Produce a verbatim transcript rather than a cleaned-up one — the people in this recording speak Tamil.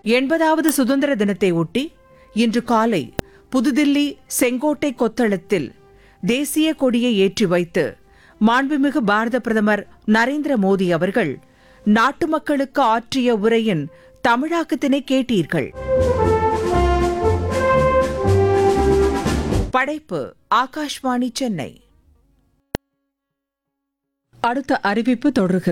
எண்பதாவது சுதந்திர தினத்தை ஒட்டி இன்று காலை புதுதில்லி செங்கோட்டை கொத்தளத்தில் தேசிய கொடியை ஏற்றி வைத்து மாண்புமிகு பாரத பிரதமர் நரேந்திர மோடி அவர்கள் நாட்டு மக்களுக்கு ஆற்றிய உரையின் தமிழாக்கத்தினை கேட்டீர்கள். படைப்பு ஆகாஷ்வாணி சென்னை. அடுத்த அறிவிப்பு தொடர்கிறது.